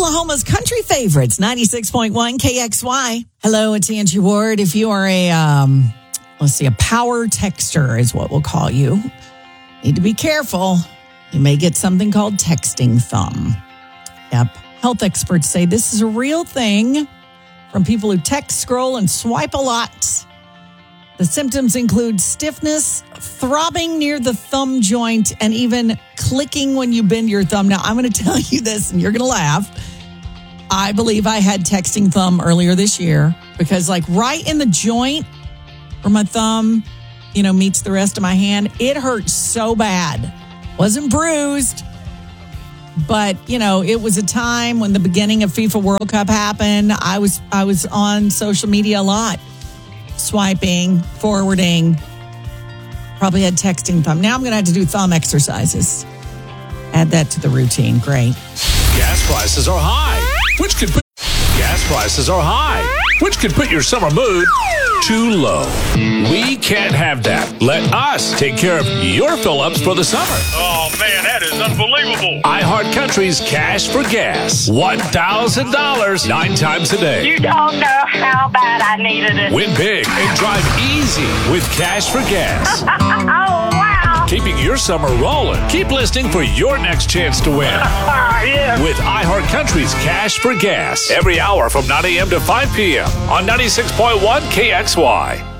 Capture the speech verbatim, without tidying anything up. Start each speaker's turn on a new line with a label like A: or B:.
A: Oklahoma's country favorites, ninety-six point one K X Y. Hello, it's Angie Ward. If you are a, um, let's see, a power texter is what we'll call you, need to be careful. You may get something called texting thumb. Yep. Health experts say this is a real thing from people who text, scroll, and swipe a lot. The symptoms include stiffness, throbbing near the thumb joint, and even clicking when you bend your thumb. Now, I'm going to tell you this, and you're going to laugh. I believe I had texting thumb earlier this year because, like, right in the joint where my thumb, you know, meets the rest of my hand, it hurt so bad. Wasn't bruised, but, you know, it was a time when the beginning of FIFA World Cup happened. I was I was on social media a lot. Swiping, forwarding, probably had texting thumb. Now I'm going to have to do thumb exercises. Add that to the routine. Great.
B: Gas prices are high, which could put gas prices are high, which could put your summer mood too low. We can't have that. Let us take care of your fill-ups for the summer.
C: Oh, man, that is unbelievable.
B: iHeartCountry's Cash for Gas. one thousand dollars nine times a day.
D: You don't know how bad I needed it.
B: Win big and drive easy with Cash for Gas.
D: Oh, wow.
B: Keeping your summer rolling. Keep listening for your next chance to win.
D: Yeah.
B: With iHeartCountry's Cash for Gas. Every hour from nine a.m. to five p.m. on ninety-six point one K X Y.